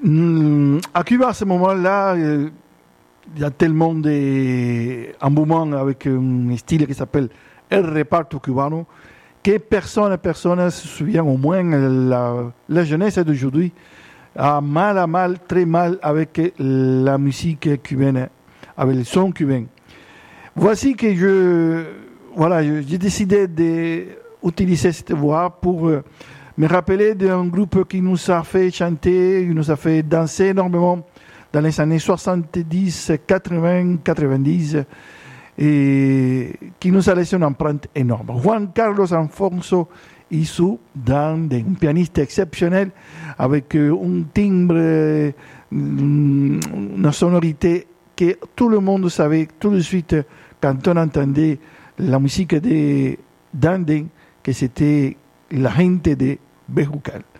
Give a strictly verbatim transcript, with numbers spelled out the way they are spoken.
Mm, à Cuba, à ce moment-là, euh, il y a tellement d'engouement avec un style qui s'appelle El Reparto Cubano que personne, personne se souvient, au moins la, la jeunesse d'aujourd'hui, a mal à mal, très mal avec la musique cubaine, avec le son cubain. Voici que je, voilà, j'ai décidé d'utiliser cette voix pour me rappeler d'un groupe qui nous a fait chanter, qui nous a fait danser énormément dans les années soixante-dix, quatre-vingts, quatre-vingt-dix, et qui nous a laissé une empreinte énorme. Juan Carlos Alfonso Isu, un pianiste exceptionnel, avec un timbre, une sonorité que tout le monde savait tout de suite quand on entendait la musique de Danden, que c'était la gente de Bejucal.